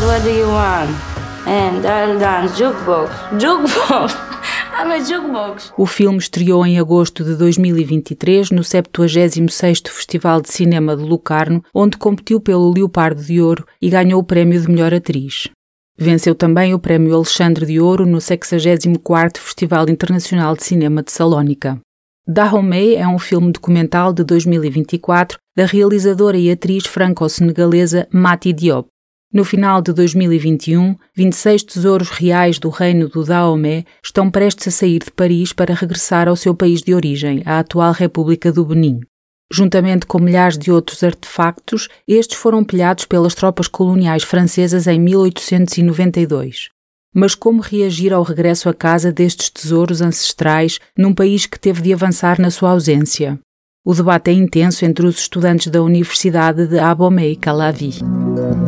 what do you want? And I'll dance jukebox. Jukebox! I'm a jukebox! O filme estreou em agosto de 2023 no 76º Festival de Cinema de Locarno, onde competiu pelo Leopardo de Ouro e ganhou o prémio de melhor atriz. Venceu também o prémio Alexandre de Ouro no 64º Festival Internacional de Cinema de Salónica. Dahomey é um filme documental de 2024 da realizadora e atriz franco-senegalesa Mati Diop. No final de 2021, 26 tesouros reais do reino do Dahomey estão prestes a sair de Paris para regressar ao seu país de origem, a atual República do Benin. Juntamente com milhares de outros artefactos, estes foram pilhados pelas tropas coloniais francesas em 1892. Mas como reagir ao regresso a casa destes tesouros ancestrais num país que teve de avançar na sua ausência? O debate é intenso entre os estudantes da Universidade de Abomey-Calavi.